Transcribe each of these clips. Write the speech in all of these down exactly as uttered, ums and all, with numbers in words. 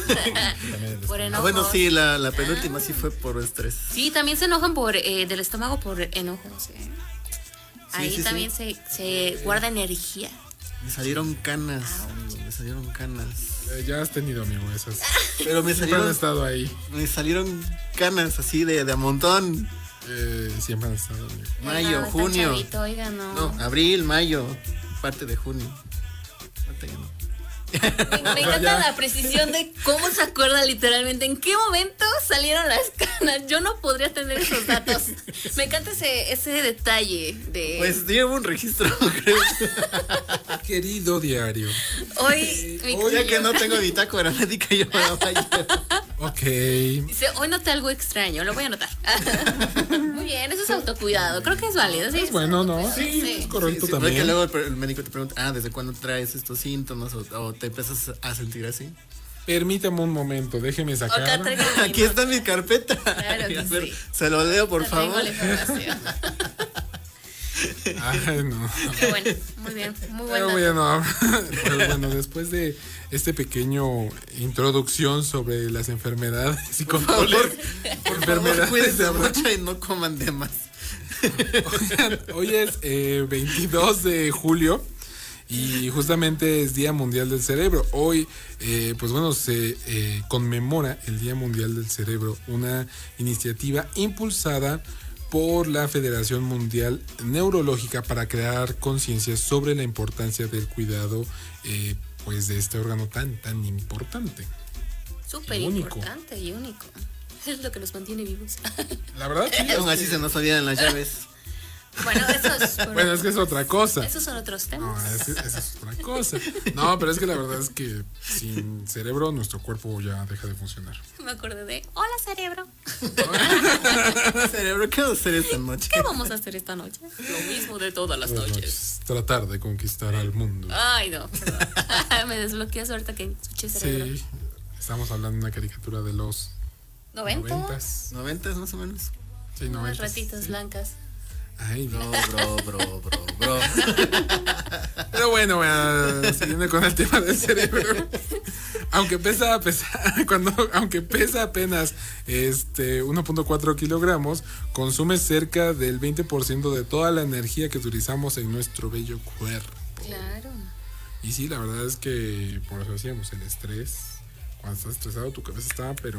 Por Ah, enojos. bueno, sí, la, la penúltima Ah. sí fue por estrés. Sí, también se enojan por eh, del estómago por enojos. ¿eh? Ahí sí, también sí. Se, se guarda energía. Me salieron canas, amigo, me salieron canas. Eh, ya has tenido, amigo, esas. Pero me Siempre han salieron, estado ahí. me salieron canas así de, de a montón. Eh, siempre han estado, amigo. Mayo, No, está junio. chavito, oiga, no. No, abril, mayo, parte de junio. Ahorita ya no. Me, me encanta ya. la precisión de cómo se acuerda literalmente en qué momento salieron las canas. Yo no podría tener esos datos. Me encanta ese, ese detalle de Pues llevo un registro, creo. Querido diario. hoy. mi Hoy ya niño que no tengo bitácora médica, yo me la voy a llevar. Ok. dice, hoy noté algo extraño, lo voy a anotar. Muy bien, eso es autocuidado. Creo que es válido. Sí, Es bueno, ¿no? Sí, Sí. es correcto Sí, sí, porque también. luego el, el médico te pregunta, ah, ¿desde cuándo traes estos síntomas? O, o te empiezas a sentir así. Permítame un momento, déjeme sacar. Acá traigo mi Aquí nota. está mi carpeta. Claro que A ver, sí. se lo leo, por Traigo favor. la información. Ay, no. Qué bueno, muy bien, muy Pero bueno. bueno, pero bueno, después de este pequeño introducción sobre las enfermedades y Por favor, controles, por favor, enfermedades de cuídense hablar. mucho y no coman de más. Oigan, hoy es eh, veintidós de julio y justamente es Día Mundial del Cerebro. Hoy, eh, pues bueno, se eh, conmemora el Día Mundial del Cerebro, una iniciativa impulsada por la Federación Mundial Neurológica para crear conciencia sobre la importancia del cuidado eh, pues de este órgano tan tan importante. Súper único. importante y único. Es lo que nos mantiene vivos. La verdad, sí, Aún así se nos olvidan las llaves. Bueno, eso es. bueno, es que es otra cosa. Esos son otros No, temas. es- esa es otra cosa. No, pero es que la verdad es que sin cerebro nuestro cuerpo ya deja de funcionar. Me acordé de, hola cerebro, Cerebro, ¿qué vamos a hacer esta noche? ¿qué vamos a hacer esta noche? Lo mismo de todas las Buenas noches. noches. Tratar de conquistar al mundo. Ay, no, perdón. Me desbloqueas ahorita que escuché cerebro. Sí, estamos hablando de una caricatura de los ¿noventa? noventas. ¿Noventas más o menos? Sí, Unas noventas. ratitas sí. blancas. Ay, no. Bro, bro, bro, bro, bro. Pero bueno, bueno, siguiendo con el tema del cerebro. Aunque pesa, pesa cuando, aunque pesa apenas este uno punto cuatro kilogramos, consume cerca del veinte por ciento de toda la energía que utilizamos en nuestro bello cuerpo. Claro. Y sí, la verdad es que, por eso decíamos, el estrés, cuando estás estresado, tu cabeza está, pero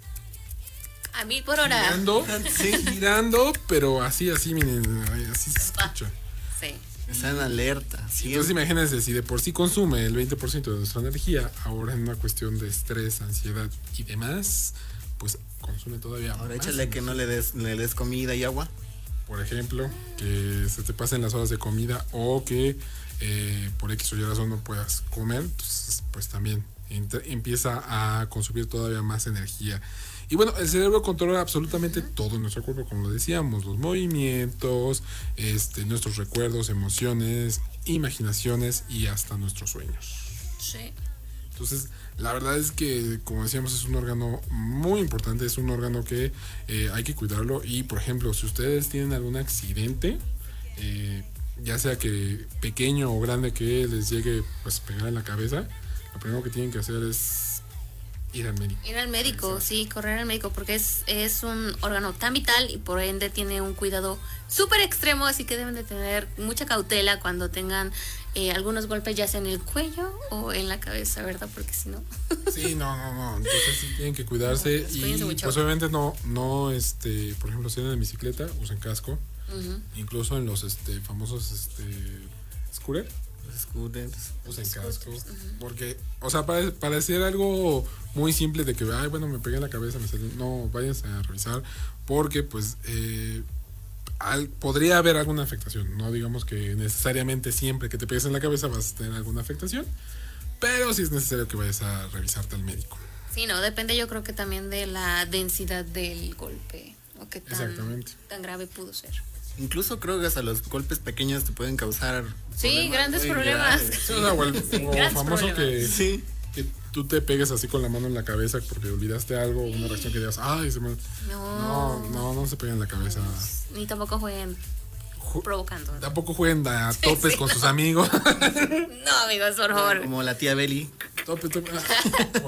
A mil por hora. girando, girando, pero así, así, miren, así se escucha. Sí. Está en alerta. Entonces Siempre. imagínense, si de por sí consume el veinte por ciento de nuestra energía, ahora en una cuestión de estrés, ansiedad y demás, pues consume todavía Ahora más. échale que no le des, le des comida y agua. Por ejemplo, que se te pasen las horas de comida o que eh, por X o Y razón no puedas comer, entonces pues también ent- empieza a consumir todavía más energía. Y bueno, el cerebro controla absolutamente todo en nuestro cuerpo, como lo decíamos, los movimientos, este, nuestros recuerdos, emociones, imaginaciones y hasta nuestros sueños. Sí. Entonces, la verdad es que, como decíamos, es un órgano muy importante, es un órgano que eh, hay que cuidarlo. Y, por ejemplo, si ustedes tienen algún accidente, eh, ya sea que pequeño o grande que les llegue pues pegar en la cabeza, lo primero que tienen que hacer es ir al médico. Ir al médico, sí, correr al médico, porque es, es un órgano tan vital y por ende tiene un cuidado súper extremo, así que deben de tener mucha cautela cuando tengan eh, algunos golpes, ya sea en el cuello o en la cabeza, ¿verdad? Porque si no... Sí, no, no, no. Entonces sí tienen que cuidarse. No, Y cuídense mucho. pues obviamente no, no, este, por ejemplo, si andan en bicicleta, usen casco. Ujú. Incluso en los este, famosos este, scooter. Los scooters. Usen casco, porque, o sea, para, para hacer algo muy simple de que, ay, bueno, me pegué en la cabeza, me salió, no, váyanse a revisar, porque, pues, eh, al, podría haber alguna afectación, no digamos que necesariamente siempre que te pegues en la cabeza vas a tener alguna afectación, pero sí es necesario que vayas a revisarte al médico. Sí, no, depende yo creo que también de la densidad del golpe, o qué tan, Exactamente. tan grave pudo ser. Incluso creo que hasta los golpes pequeños te pueden causar Sí, problemas grandes muy problemas. graves. Sí, o sea, o el- o Grandes famoso que, problemas. Sí. que tú te pegues así con la mano en la cabeza porque olvidaste algo, una reacción que digas, ay, se me... No, No, no, no se peguen en la cabeza. ni tampoco jueguen Ju- provocando. Tampoco jueguen a topes con sus amigos. No, amigos, por favor. Como la tía Beli. Tope, tope.